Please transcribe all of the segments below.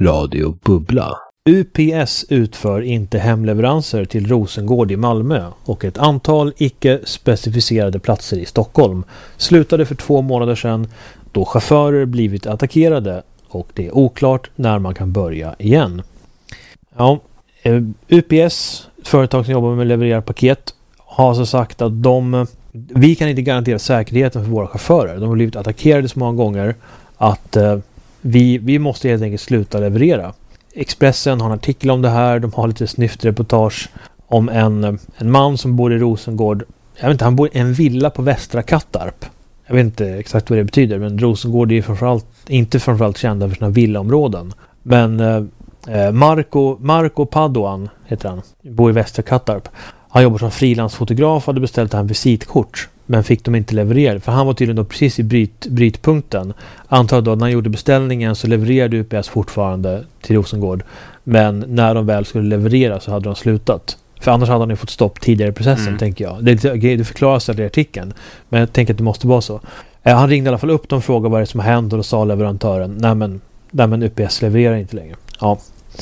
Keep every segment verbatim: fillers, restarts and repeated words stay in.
Radio Bubbla. U P S utför inte hemleveranser till Rosengård i Malmö och ett antal icke-specificerade platser i Stockholm slutade för två månader sedan då chaufförer blivit attackerade och det är oklart när man kan börja igen. Ja, U P S, ett företag som jobbar med att leverera paket, har så sagt att de, vi kan inte garantera säkerheten för våra chaufförer. De har blivit attackerade så många gånger att eh, vi, vi måste helt enkelt sluta leverera. Expressen har en artikel om det här. De har lite snyftreportage om en, en man som bor i Rosengård. Jag vet inte, han bor i en villa på Västra Kattarp. Jag vet inte exakt vad det betyder, men Rosengård är ju framförallt, inte framförallt kända för sina villaområden. Men eh, Marco, Marco Paduan heter han, bor i Västra Kattarp. Han jobbar som frilansfotograf och hade beställt han visitkort, men fick de inte leverera. För han var tydligen då precis i bryt, brytpunkten. Antagligen då när han gjorde beställningen så levererade U P S fortfarande till Rosengård. Men när de väl skulle leverera så hade de slutat. För annars hade han ju fått stopp tidigare i processen, mm. tänker jag. Det, det förklaras i artikeln. Men jag tänker att det måste vara så. Eh, han ringde i alla fall upp dem och frågade vad det som har hänt och då sa leverantören, nej men, nej men U P S levererar inte längre. Ja.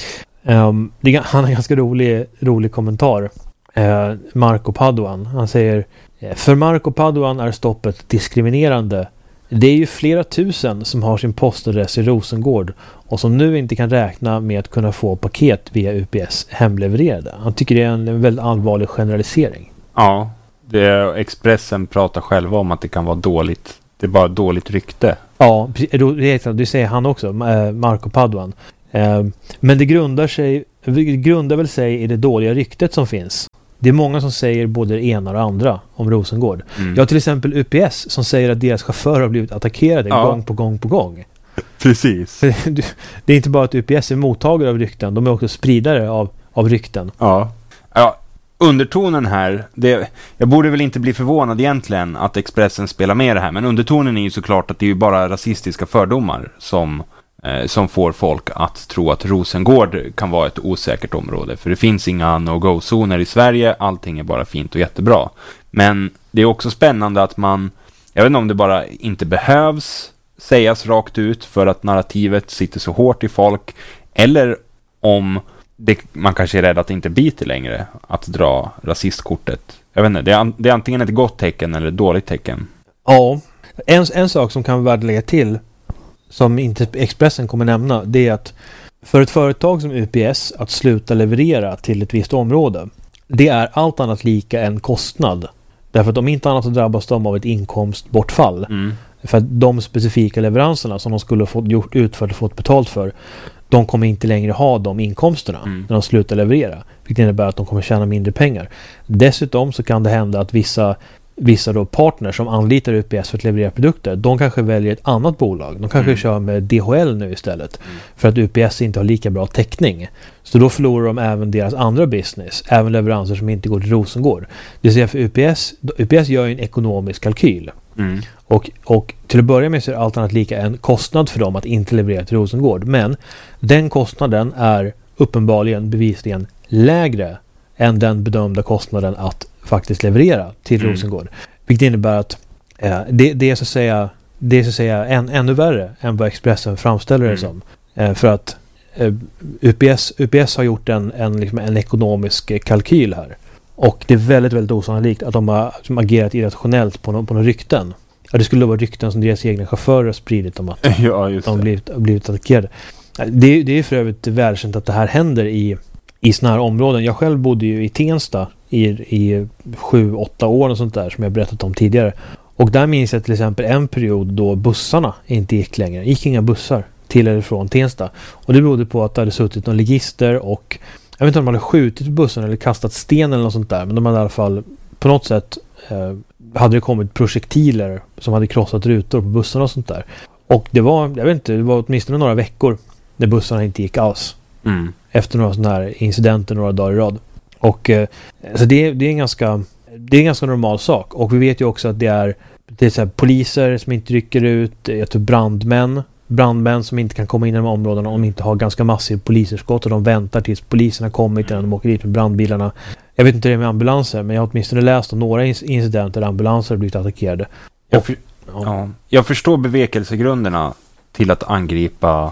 Um, det, han har en ganska rolig, rolig kommentar. Eh, Marco Paduan. Han säger: för Marco Paduan är stoppet diskriminerande. Det är ju flera tusen som har sin postadress i Rosengård och som nu inte kan räkna med att kunna få paket via U P S hemlevererade. Han tycker det är en väldigt allvarlig generalisering. Ja, det, Expressen pratar själva om att det kan vara dåligt. Det är bara dåligt rykte. Ja, det säger han också, Marco Paduan. Men det grundar sig, det grundar väl sig i det dåliga ryktet som finns. Det är många som säger både det ena och det andra om Rosengård. Mm. Jag har till exempel U P S som säger att deras chaufförer har blivit attackerade ja. gång på gång på gång. Precis. Det är inte bara att U P S är mottagare av rykten, de är också spridare av, av rykten. Ja. Ja, undertonen här, det, jag borde väl inte bli förvånad egentligen att Expressen spelar med det här, men undertonen är ju såklart att det är ju bara rasistiska fördomar som som får folk att tro att Rosengård kan vara ett osäkert område. För det finns inga no-go-zoner i Sverige. Allting är bara fint och jättebra. Men det är också spännande att man, jag vet inte om det bara inte behövs sägas rakt ut för att narrativet sitter så hårt i folk. Eller om det, man kanske är rädd att det inte biter längre att dra rasistkortet. Jag vet inte, det är, det är antingen ett gott tecken eller ett dåligt tecken. Ja, en, en sak som kan vara värd att lägga till som inte Expressen kommer nämna, det är att för ett företag som U P S att sluta leverera till ett visst område, det är allt annat lika en kostnad. Därför att om inte annat så drabbas de av ett inkomstbortfall. Mm. För att de specifika leveranserna som de skulle fått gjort utfört och fått betalt för, de kommer inte längre ha de inkomsterna mm. när de slutar leverera. Vilket innebär att de kommer tjäna mindre pengar. Dessutom så kan det hända att vissa Vissa då partners som anlitar U P S för att leverera produkter, de kanske väljer ett annat bolag. De kanske mm. kör med D H L nu istället. Mm. För att U P S inte har lika bra täckning. Så då förlorar de även deras andra business. Även leveranser som inte går till Rosengård. Det vill säga för U P S, U P S gör ju en ekonomisk kalkyl. Mm. Och, och till att börja med så är allt annat lika en kostnad för dem att inte leverera till Rosengård. Men den kostnaden är uppenbarligen bevisligen lägre än den bedömda kostnaden att faktiskt leverera till mm. Rosengård. Vilket innebär att eh, det, det är så att säga, det är så att säga än, ännu värre än vad Expressen framställer det mm. som. Eh, för att eh, U P S, U P S har gjort en, en, liksom en ekonomisk kalkyl här. Och det är väldigt, väldigt osannolikt att de har som agerat irrationellt på, no, på några rykten. Ja, det skulle vara rykten som deras egna chaufförer har spridit om att ja, just de blivit, blivit attackerade. Det, det är för övrigt välkänt att det här händer i, i såna här områden. Jag själv bodde ju i Tensta i, i sju, åtta år och sånt där som jag berättat om tidigare. Och där minns jag till exempel en period då bussarna inte gick längre. Det gick inga bussar till eller från Tensta. Och det berodde på att det hade suttit några ligister och jag vet inte om de hade skjutit bussen eller kastat sten eller något sånt där. Men de hade i alla fall på något sätt eh, hade det kommit projektiler som hade krossat rutor på bussarna och sånt där. Och det var, jag vet inte, det var åtminstone några veckor när bussarna inte gick alls. Mm. Efter några sådana här incidenter några dagar i rad. Och eh, alltså det, det är en ganska det är en ganska normal sak. Och vi vet ju också att det är, det är så här, poliser som inte rycker ut, jag tror brandmän brandmän som inte kan komma in i de områdena om de inte har ganska massiv poliserskott och de väntar tills poliserna kommit innan de åker dit med brandbilarna. Jag vet inte det med ambulanser, men jag har åtminstone läst om några incidenter där ambulanser har blivit attackerade. Jag, för, ja. Ja, jag förstår bevekelsegrunderna till att angripa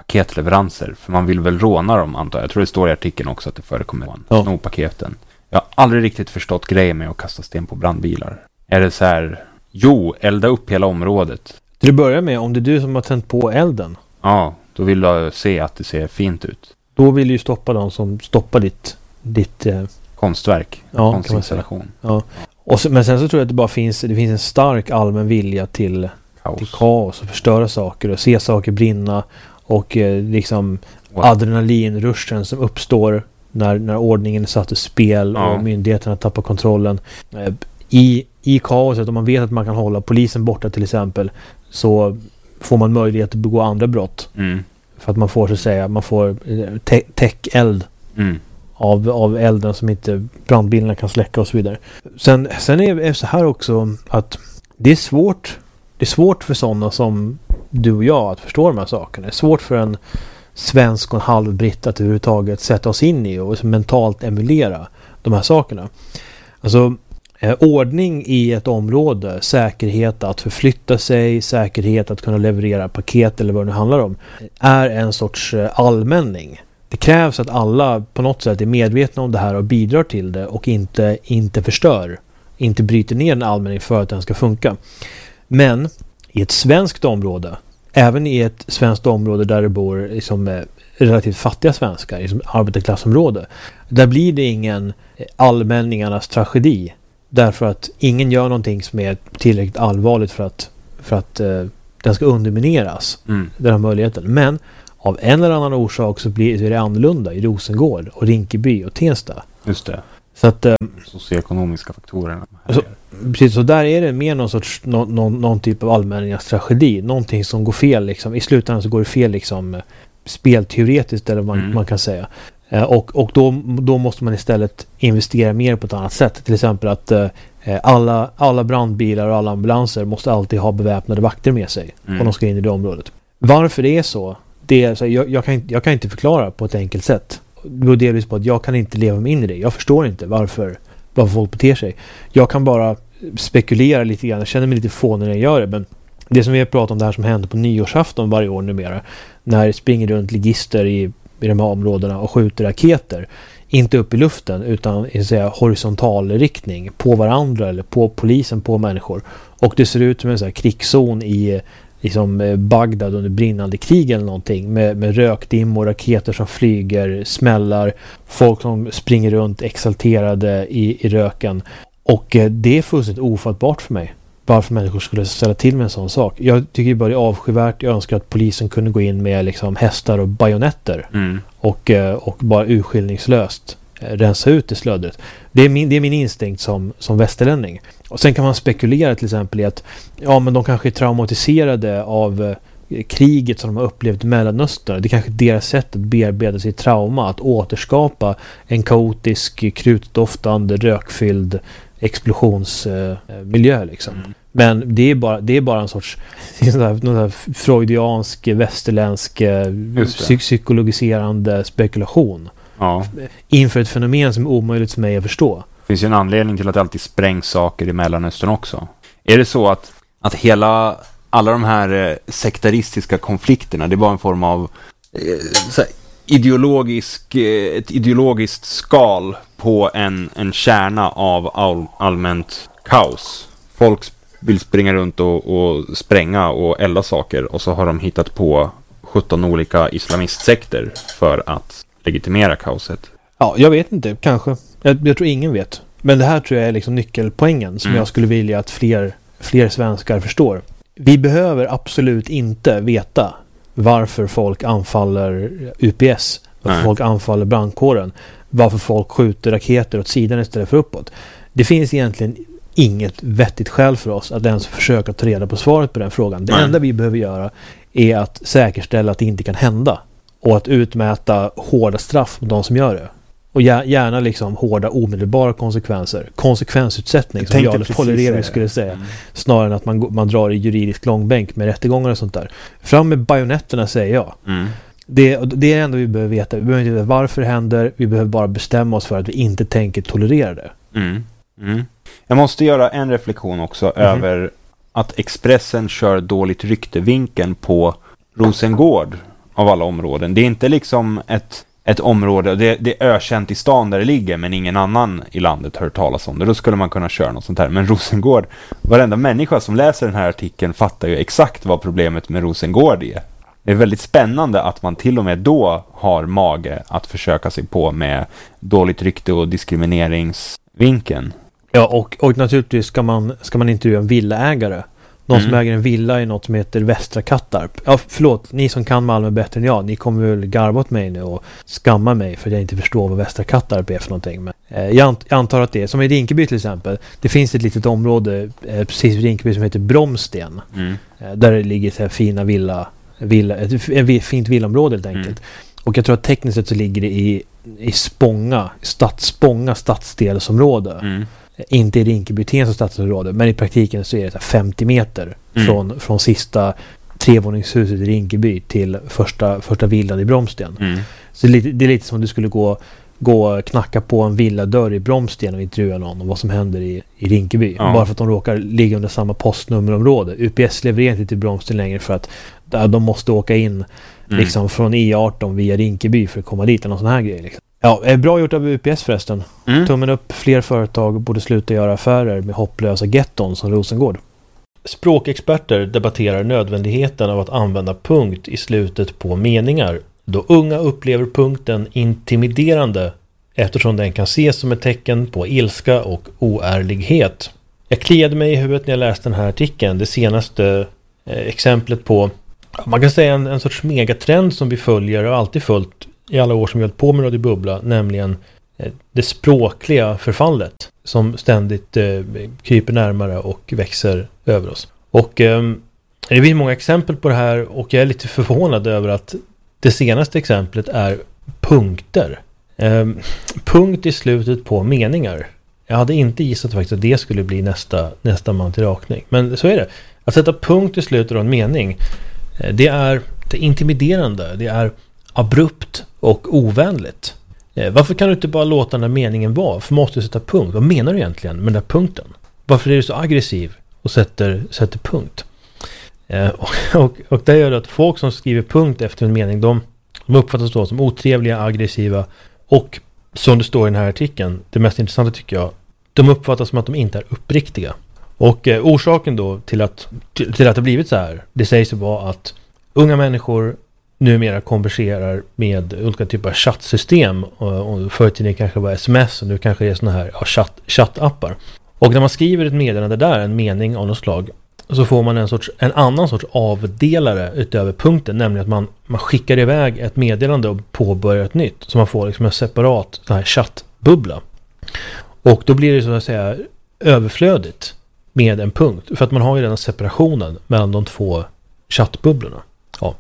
paketleveranser. För man vill väl råna dem, antar jag. Jag tror det står i artikeln också att det förekommer ja. sno paketen. Jag har aldrig riktigt förstått grejen med att kasta sten på brandbilar. Är det så här, jo, elda upp hela området. Till att börja med, om det är du som har tänt på elden. Ja, då vill du se att det ser fint ut. Då vill du ju stoppa de som stoppar ditt... ditt eh... konstverk. Ja, konstinstallation. Ja. Och så, men sen så tror jag att det bara finns, det finns en stark allmän vilja till kaos, till kaos och förstöra saker och se saker brinna och eh, liksom wow. adrenalinruschen som uppstår när, när ordningen är satt i spel ja. och myndigheterna tappar kontrollen. Eh, i, I kaoset, om man vet att man kan hålla polisen borta till exempel, så får man möjlighet att begå andra brott. Mm. För att man får så att säga, man får te- täckeld. Mm. Av, av elden som inte brandbilarna kan släcka och så vidare. Sen, sen är det så här också att det är svårt det är svårt för sådana som du och jag att förstå de här sakerna. Det är svårt för en svensk och en halvbritt att överhuvudtaget sätta oss in i och mentalt emulera de här sakerna. Alltså eh, ordning i ett område, säkerhet att förflytta sig, säkerhet att kunna leverera paket eller vad det handlar om, är en sorts eh, allmänning. Det krävs att alla på något sätt är medvetna om det här och bidrar till det och inte, inte förstör, inte bryter ner den allmänningen för att den ska funka. Men i ett svenskt område, även i ett svenskt område där det bor liksom, relativt fattiga svenskar, liksom arbetarklassområde, där blir det ingen allmänningarnas tragedi. Därför att ingen gör någonting som är tillräckligt allvarligt för att, för att uh, den ska undermineras, mm. den här möjligheten. Men av en eller annan orsak så blir så är det annorlunda i Rosengård och Rinkeby och Tensta. Just det. Så att um, socioekonomiska faktorerna. Så, precis, så där är det mer någon sorts no, no, någon typ av allmänningens tragedi, någonting som går fel liksom. I slutändan så går det fel liksom spelteoretiskt eller vad man, mm. man kan säga. Eh, och och då, då måste man istället investera mer på ett annat sätt. Till exempel att eh, alla, alla brandbilar och alla ambulanser måste alltid ha beväpnade vakter med sig mm. om de ska in i det området. Varför det är så? Det är, så jag, jag, kan, jag kan inte förklara på ett enkelt sätt. Det beror delvis på att jag kan inte leva mig in i det. Jag förstår inte varför, varför folk beter sig. Jag kan bara spekulera lite grann. Jag känner mig lite fånig när jag gör det. Men det som vi har pratat om, det här som händer på nyårsafton varje år numera. När det springer runt ligister i, i de här områdena och skjuter raketer. Inte upp i luften utan i så här, horisontal riktning. På varandra eller på polisen, på människor. Och det ser ut som en så här krigszon i liksom Bagdad under brinnande krig eller någonting med, med rökdimmor, raketer som flyger, smällar, folk som springer runt exalterade i, i röken. Och eh, det är fullständigt ofattbart för mig varför människor skulle ställa till med en sån sak. Jag tycker bara det är avskyvärt. Jag önskar att polisen kunde gå in med liksom hästar och bajonetter mm. och, eh, och bara urskillningslöst eh, rensa ut det slödret. Det är min, det är min instinkt som, som västerlänning. Och sen kan man spekulera till exempel i att ja, men de kanske är traumatiserade av eh, kriget som de har upplevt i Mellanöstern. Det är kanske deras sätt att bearbeta sitt trauma, att återskapa en kaotisk, krutdoftande, rökfylld explosionsmiljö. Eh, liksom. Mm. Men det är, bara, det är bara en sorts sån där, någon där freudiansk, västerländsk, psy- psykologiserande spekulation. Ja. Inför ett fenomen som är omöjligt för mig att förstå. Det finns ju en anledning till att det alltid sprängs saker i Mellanöstern också. Är det så att, att hela, alla de här eh, sektaristiska konflikterna, det är bara en form av eh, så här, ideologisk, eh, ett ideologiskt skal på en, en kärna av all, allmänt kaos? Folk vill springa runt och, och spränga och elda saker och så har de hittat på sjutton olika islamistsekter för att legitimera kaoset. Ja, jag vet inte, kanske. Jag, jag tror ingen vet. Men det här tror jag är liksom nyckelpoängen som mm. jag skulle vilja att fler, fler svenskar förstår. Vi behöver absolut inte veta varför folk anfaller U P S, varför Nej. folk anfaller brandkåren, varför folk skjuter raketer åt sidan istället för uppåt. Det finns egentligen inget vettigt skäl för oss att ens försöka ta reda på svaret på den frågan. Det Nej. enda vi behöver göra är att säkerställa att det inte kan hända och att utmäta hårda straff mot de som gör det. Och gärna liksom hårda omedelbara konsekvenser. Konsekvensutsättning som jag Polerevich skulle säga. Mm. Snarare än att man, man drar i juridisk långbänk med rättegångar och sånt där. Fram med bajonetterna säger jag. Mm. Det, det är det enda vi behöver veta. Vi behöver inte veta varför det händer. Vi behöver bara bestämma oss för att vi inte tänker tolerera det. Mm. Mm. Jag måste göra en reflektion också mm. över att Expressen kör dåligt ryktevinkeln på Rosengård av alla områden. Det är inte liksom ett, ett område, det, det är ökänt i stan där det ligger, men ingen annan i landet hör talas om det. Då skulle man kunna köra något sånt här. Men Rosengård, varenda människa som läser den här artikeln fattar ju exakt vad problemet med Rosengård är. Det är väldigt spännande att man till och med då har mage att försöka sig på med dåligt rykte och diskrimineringsvinkeln. Ja, och, och naturligtvis ska man, ska man intervjua en villaägare. Någon mm. som äger en villa i något som heter Västra Kattarp. Ja, förlåt, ni som kan Malmö bättre än jag, ni kommer väl garva åt mig nu och skamma mig för att jag inte förstår vad Västra Kattarp är för någonting. Men eh, jag, ant, jag antar att det är, som i Rinkeby till exempel, det finns ett litet område eh, precis vid Rinkeby som heter Bromsten. Mm. Eh, där det ligger så här fina villa, villa ett, ett fint villområde helt enkelt. Mm. Och jag tror att tekniskt sett så ligger det i, i Spånga, stads, Spånga stadsdelsområde. Mm. Inte i Rinkeby som stadsområde, men i praktiken så är det så femtio meter mm. från, från sista trevåningshuset i Rinkeby till första, första villan i Bromsten. Mm. Så det är, lite, det är lite som om du skulle gå, gå och knacka på en villadörr i Bromsten och intervjua någon om vad som händer i, i Rinkeby. Ja. Bara för att de råkar ligga under samma postnummerområde. U P S levererar inte till Bromsten längre för att de måste åka in mm. liksom från E arton via Rinkeby för att komma dit eller någon sån här grej. Liksom. Ja, bra gjort av U P S förresten. Mm. Tummen upp, fler företag borde sluta göra affärer med hopplösa getton som Rosengård. Språkexperter debatterar nödvändigheten av att använda punkt i slutet på meningar, då unga upplever punkten intimiderande eftersom den kan ses som ett tecken på ilska och oärlighet. Jag kliade mig i huvudet när jag läste den här artikeln. Det senaste eh, exemplet på, man kan säga en, en sorts megatrend som vi följer och alltid följt i alla år som vi har hållit på med Radio Bubbla, nämligen eh, det språkliga förfallet som ständigt eh, kryper närmare och växer över oss. Och eh, det finns många exempel på det här och jag är lite förvånad över att det senaste exemplet är punkter. Eh, punkt i slutet på meningar. Jag hade inte gissat faktiskt att det skulle bli nästa, nästa man till rakning. Men så är det. Att sätta punkt i slutet av en mening, eh, det är, det är intimiderande, det är abrupt och ovänligt. Eh, varför kan du inte bara låta den här meningen vara? För måste du sätta punkt? Vad menar du egentligen med den där punkten? Varför är du så aggressiv och sätter, sätter punkt? Eh, och, och, och det gör att folk som skriver punkt efter en mening, de, de uppfattas då som otrevliga, aggressiva och som det står i den här artikeln, det mest intressanta tycker jag, de uppfattas som att de inte är uppriktiga. Och eh, orsaken då till att, till, till att det blivit så här, det sägs ju vara att unga människor numera konverserar med olika typer av chattsystem och, och förr i tiden kanske var sms och nu kanske det är såna här ja, chatt, chattappar. Och när man skriver ett meddelande där, en mening av något slag, så får man en, sorts, en annan sorts avdelare utöver punkten, nämligen att man, man skickar iväg ett meddelande och påbörjar ett nytt. Så man får liksom en separat sån här chattbubbla. Och då blir det så att säga överflödigt med en punkt. För att man har ju den separationen mellan de två chattbubblorna. Ja.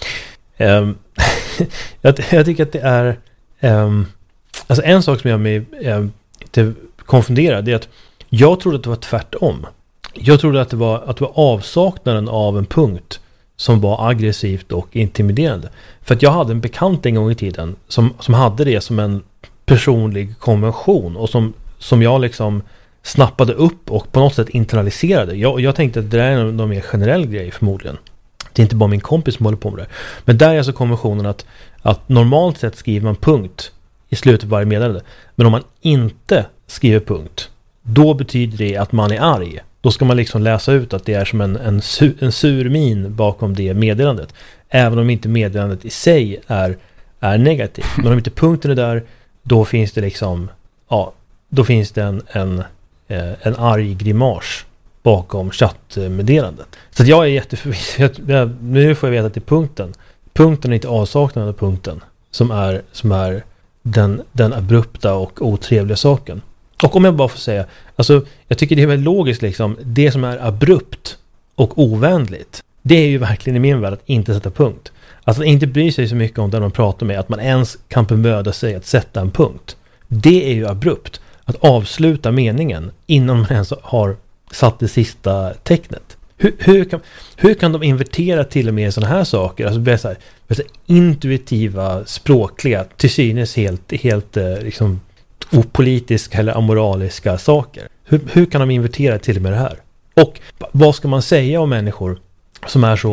Um, jag, jag tycker att det är um, alltså en sak som gör mig um, lite konfunderad är att jag trodde att det var tvärtom. Jag trodde att det var, att det var avsaknaden av en punkt som var aggressivt och intimiderande. För att jag hade en bekant en gång i tiden som, som hade det som en personlig konvention och som, som jag liksom snappade upp och på något sätt internaliserade. Jag, jag tänkte att det är en, en mer generell grej förmodligen. Det är inte bara min kompis som håller på med det. Men där är alltså konventionen att, att normalt sett skriver man punkt i slutet av varje meddelande. Men om man inte skriver punkt, då betyder det att man är arg. Då ska man liksom läsa ut att det är som en, en, sur, en sur min bakom det meddelandet. Även om inte meddelandet i sig är, är negativt. Men om inte punkten är där, då finns det liksom, ja, då finns det en, en, en arg grimas bakom chattmeddelandet. Så att jag är jätteförvirrad. Nu får jag veta att det är punkten. Punkten är inte avsaknaden av punkten som är, som är den, den abrupta och otrevliga saken. Och om jag bara får säga, alltså jag tycker det är väldigt logiskt liksom, det som är abrupt och ovänligt, det är ju verkligen i min värld att inte sätta punkt. Alltså inte bry sig så mycket om det man pratar med, att man ens kan bemöda sig att sätta en punkt. Det är ju abrupt. Att avsluta meningen innan man ens har satt det sista tecknet. Hur, hur, kan, hur kan de invertera till och med sådana här saker? Alltså det så här, så här intuitiva, språkliga, till synes helt, helt liksom opolitiska eller amoraliska saker. Hur, hur kan de invertera till och med det här? Och vad ska man säga om människor som är så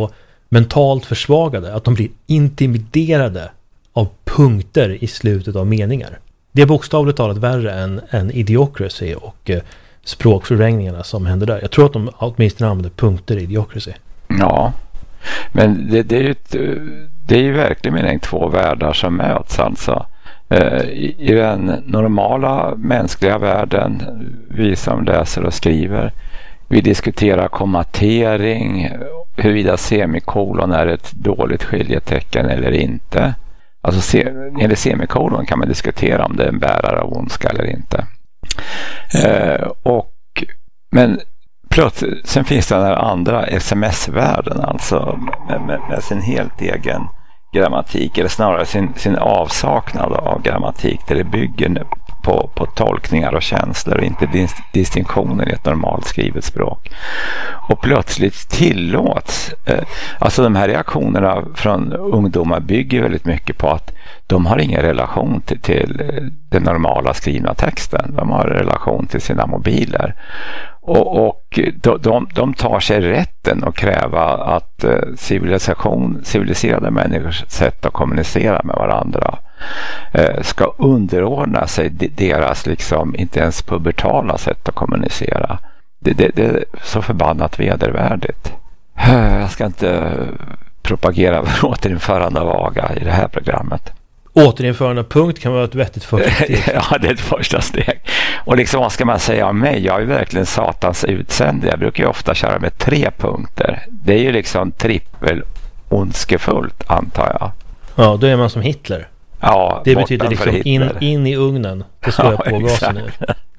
mentalt försvagade, att de blir intimiderade av punkter i slutet av meningar. Det är bokstavligt talat värre än, än Idiocracy och eh, språkförvrängningarna som händer där. Jag tror att de åtminstone använder punkter i Idiocracy. Ja, men det, det är ju ett, det är ju verkligen mening två världar som möts alltså. Eh, i, I den normala mänskliga världen, vi som läser och skriver, vi diskuterar kommatering, huruvida semikolon är ett dåligt skiljetecken eller inte. Alltså se, enligt semikolon kan man diskutera om det är en bärare av ondska eller inte. Eh, och, men plötsligt, sen finns det den här andra sms-världen alltså med, med, med sin helt egen grammatik, eller snarare sin, sin avsaknad av grammatik, där det bygger på, på tolkningar och känslor och inte dis, distinktioner i ett normalt skrivet språk. Och plötsligt tillåts, eh, alltså de här reaktionerna från ungdomar bygger väldigt mycket på att de har ingen relation till, till den normala skrivna texten. De har relation till sina mobiler. Och, och de, de, de tar sig rätten att kräva att eh, civilisation, civiliserade människors sätt att kommunicera med varandra eh, ska underordna sig deras liksom inte ens pubertala sätt att kommunicera. Det, det, det är så förbannat vedervärdigt. Jag ska inte propagera för återinförande av aga i det här programmet. Återinförande punkt kan vara ett vettigt första steg. Ja, det är ett första steg. Och liksom, vad ska man säga om mig? Jag är ju verkligen satans utsänd. Jag brukar ju ofta köra med tre punkter. Det är ju liksom trippel ondskefullt, antar jag. Ja, då är man som Hitler. Ja, det betyder liksom in, in i ugnen. Det ska ja, jag på gasen nu.